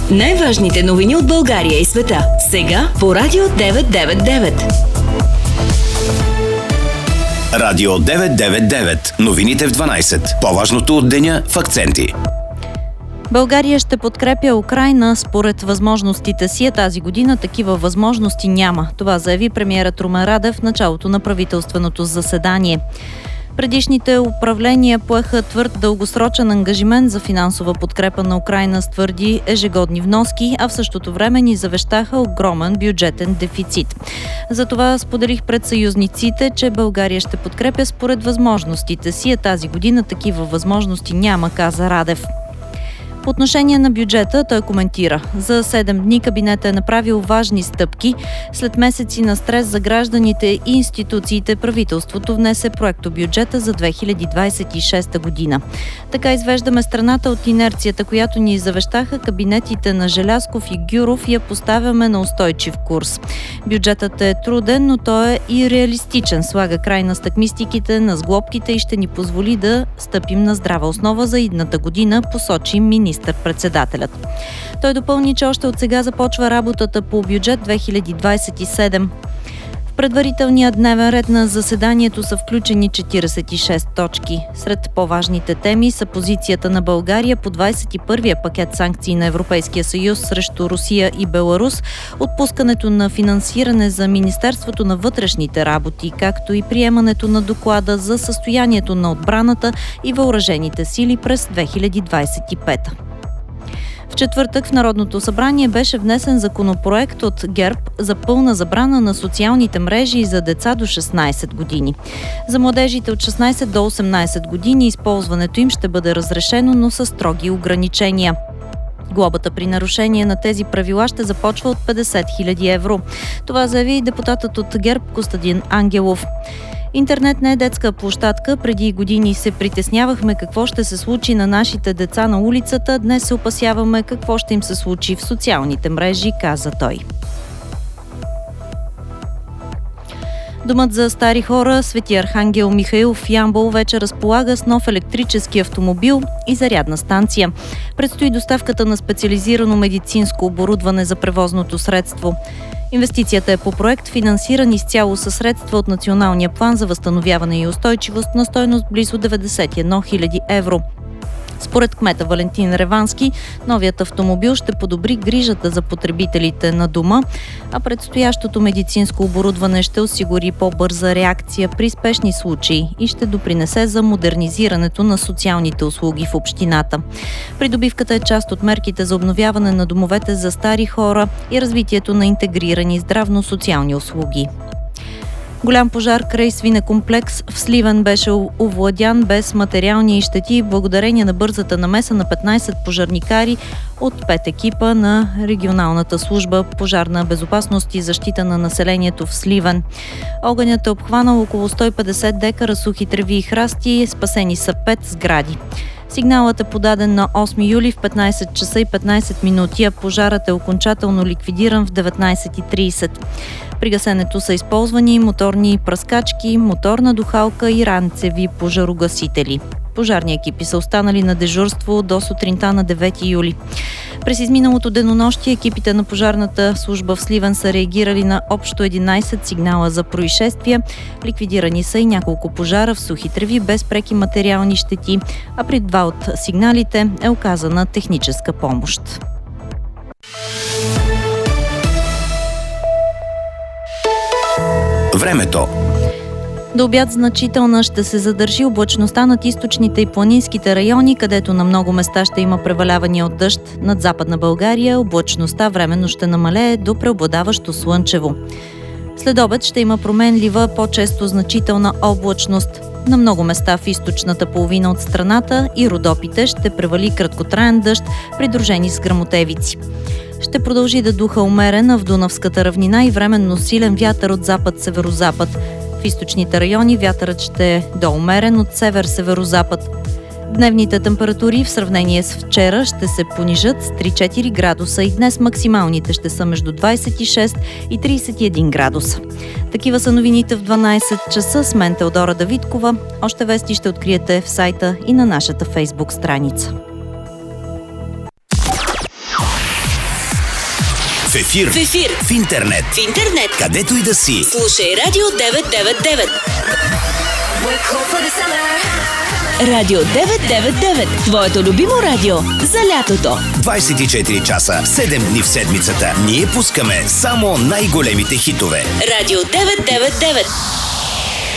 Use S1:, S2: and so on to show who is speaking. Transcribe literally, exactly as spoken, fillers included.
S1: Най-важните новини от България и света. Сега по Радио деветsto девет и девет.
S2: Радио деветsto девет и девет. Новините в дванайсет. По-важното от деня в акценти.
S3: България ще подкрепя Украйна според възможностите си, а тази година такива възможности няма. Това заяви премиерът Румен Радев в началото на правителственото заседание. Предишните управления поеха твърд дългосрочен ангажимент за финансова подкрепа на Украйна с твърди ежегодни вноски, а в същото време ни завещаха огромен бюджетен дефицит. Затова споделих пред съюзниците, че България ще подкрепя според възможностите си, а тази година такива възможности няма, каза Радев. По отношение на бюджета той коментира: за седем дни кабинетът е направил важни стъпки. След месеци на стрес за гражданите и институциите, правителството внесе проектобюджета за две хиляди двадесет и шеста година. Така извеждаме страната от инерцията, която ни завещаха кабинетите на Желязков и Гюров, и я поставяме на устойчив курс. Бюджетът е труден, но той е и реалистичен. Слага край на стъкмистиките, на сглобките и ще ни позволи да стъпим на здрава основа за идната година, посочи министър-председателят. Той допълни, че още от сега започва работата по бюджет две хиляди двадесет и седма. В предварителния дневен ред на заседанието са включени четиридесет и шест точки. Сред по-важните теми са позицията на България по двадесет и първия пакет санкции на Европейския съюз срещу Русия и Беларус, отпускането на финансиране за Министерството на вътрешните работи, както и приемането на доклада за състоянието на отбраната и въоръжените сили през две хиляди двадесет и пета. В четвъртък в Народното събрание беше внесен законопроект от ГЕРБ за пълна забрана на социалните мрежи за деца до шестнадесет години. За младежите от шестнадесет до осемнадесет години използването им ще бъде разрешено, но с строги ограничения. Глобата при нарушение на тези правила ще започва от петдесет хиляди евро. Това заяви депутатът от ГЕРБ Костадин Ангелов. Интернет не е детска площадка. Преди години се притеснявахме какво ще се случи на нашите деца на улицата. Днес се опасяваме какво ще им се случи в социалните мрежи, каза той. Домът за стари хора Свети Архангел Михаил в Ямбол вече разполага с нов електрически автомобил и зарядна станция. Предстои доставката на специализирано медицинско оборудване за превозното средство. Инвестицията е по проект, финансиран изцяло със средства от Националния план за възстановяване и устойчивост на стойност близо деветдесет и една хиляди евро. Според кмета Валентин Ревански, новият автомобил ще подобри грижата за потребителите на дома, а предстоящото медицинско оборудване ще осигури по-бърза реакция при спешни случаи и ще допринесе за модернизирането на социалните услуги в общината. Придобивката е част от мерките за обновяване на домовете за стари хора и развитието на интегрирани здравно-социални услуги. Голям пожар край свинекомплекс в Сливен беше овладян без материални щети благодарение на бързата намеса на петнадесет пожарникари от пет екипа на регионалната служба пожарна безопасност и защита на населението в Сливен. Огънят е обхванал около сто и петдесет декара сухи треви и храсти, спасени са пет сгради. Сигналът е подаден на осми юли в петнадесет часа и петнадесет минути, а пожарът е окончателно ликвидиран в деветнадесет и тридесет. При гасенето са използвани моторни пръскачки, моторна духалка и ранцеви пожарогасители. Пожарни екипи са останали на дежурство до сутринта на девети юли. През изминалото денонощие екипите на пожарната служба в Сливен са реагирали на общо единадесет сигнала за происшествия. Ликвидирани са и няколко пожара в сухи треви без преки материални щети, а при два от сигналите е оказана техническа помощ.
S2: Времето.
S3: До обяд значителна ще се задържи облачността над източните и планинските райони, където на много места ще има превалявания от дъжд. Над Западна България облачността временно ще намалее до преобладаващо слънчево. След обед ще има променлива, по-често значителна облачност. На много места в източната половина от страната и Родопите ще превали краткотраен дъжд, придружени с гръмотевици. Ще продължи да духа умерена в Дунавската равнина и временно силен вятър от запад-северозапад. В източните райони вятърът ще е доумерен от север-северозапад. Дневните температури в сравнение с вчера ще се понижат с три-четири градуса и днес максималните ще са между двадесет и шест и тридесет и един градуса. Такива са новините в дванадесет часа с мен Теодора Давидкова. Още вести ще откриете в сайта и на нашата Фейсбук страница.
S2: В ефир.
S1: В ефир.
S2: В интернет.
S1: В интернет.
S2: Където и да си.
S1: Слушай Радио деветsto девет девет. Радио деветsto девет девет. Твоето любимо радио за лятото.
S2: двайсет и четири часа, седем дни в седмицата. Ние пускаме само най-големите хитове.
S1: Радио деветsto девет девет.